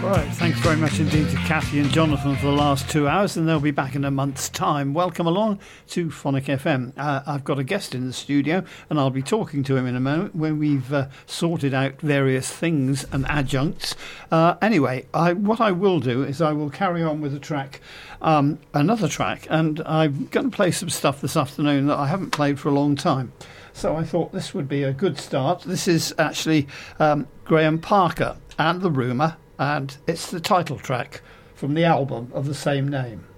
Right, thanks very much indeed to Kathy and Jonathan for the last 2 hours, and they'll be back in a month's time. Welcome along to Phonic FM. I've got a guest in the studio, and I'll be talking to him in a moment when we've sorted out various things and adjuncts. Anyway, what I will do is I will carry on with a track, another track, and I'm going to play some stuff this afternoon that I haven't played for a long time. So I thought this would be a good start. This is actually Graham Parker and The Rumour, and it's the title track from the album of the same name.